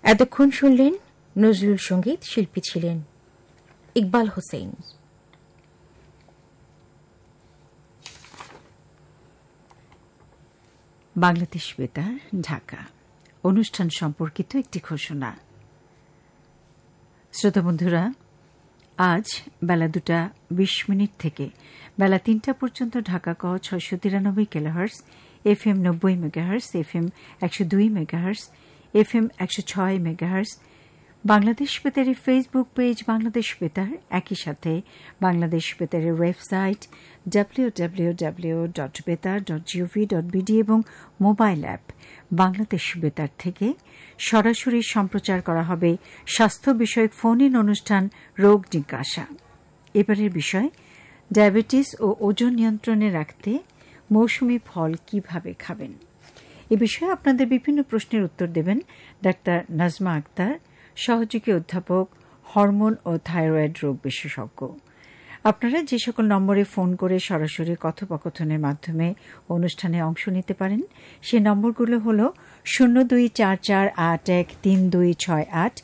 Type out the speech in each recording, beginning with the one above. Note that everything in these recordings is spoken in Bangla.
এতক্ষণ শুনলেন নজরুল সঙ্গীত, শিল্পী ছিলেন ইকবাল হোসেন। বাংলাদেশ বেতার, ঢাকা। অনুষ্ঠান সম্পর্কিত একটি ঘোষণা। শ্রোতা বন্ধুরা, আজ বেলা 2:20 থেকে বেলা 3টা পর্যন্ত ঢাকা ক 693 kilohertz, FM 90 megahertz, FM 102 megahertz, FM 106 megahertz, Bangladesh বেতারের Facebook page Bangladesh বেতার, একই সাথে বাংলাদেশ বেতারের ওয়েবসাইট www.betar.gov.bd এবং মোবাইল অ্যাপ বাংলাদেশ বেতার থেকে সরাসরি সম্প্রচার করা হবে স্বাস্থ্য বিষয়ক ফোন ইন অনুষ্ঠান রোগ জিজ্ঞাসা। এবারের বিষয়, ডায়াবেটিস ও ওজন নিয়ন্ত্রণে রাখতে মৌসুমি ফল কিভাবে খাবেন। এ বিষয়ে আপনাদের বিভিন্ন প্রশ্নের উত্তর দেবেন ডাক্তার নাজমা আক্তার, সহযোগী অধ্যাপক, হরমোন ও থাইরয়েড রোগ বিশেষজ্ঞ। আপনারা যে সকল নম্বরে ফোন করে সরাসরি কথোপকথনের মাধ্যমে অনুষ্ঠানে অংশ নিতে পারেন, সে নম্বরগুলো হল 0244813268,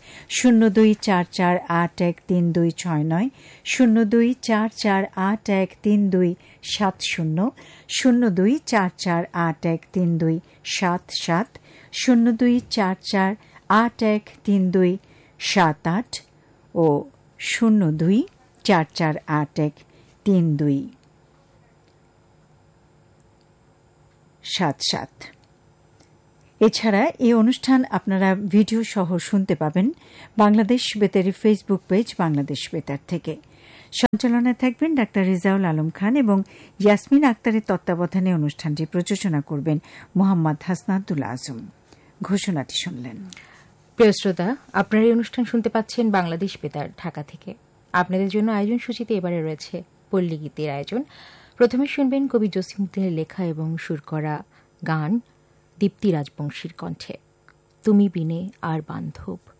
0244813269, 0244813270, 0244813277, 0244813278 ও 0244813277। এছাড়া এই অনুষ্ঠান আপনারা ভিডিও সহ শুনতে পাবেন বাংলাদেশ বেতারের ফেসবুক পেজ বাংলাদেশ বেতার থেকে। সঞ্চালনায় থাকবেন ডাক্তার রেজাউল আলম খান এবং ইয়াসমিন আক্তারের তত্ত্বাবধানে অনুষ্ঠানটি প্রযোজনা করবেন মোহাম্মদ হাসনাতুল আজম। ঘোষণাটি শুনলেন। প্রিয় শ্রোতা, আপনারা এই অনুষ্ঠান শুনতে পাচ্ছেন বাংলাদেশ বেতার, ঢাকা থেকে। আপনাদের জন্য আয়োজন সূচিতে এবারে রয়েছে পল্লী গীতের আয়োজন। প্রথমে শুনবেন কবি জসিমউদ্দিনের লেখা এবং সুর করা গান দীপ্তি রাজবংশীর কণ্ঠে, তুমি বিনে আর বান্ধব।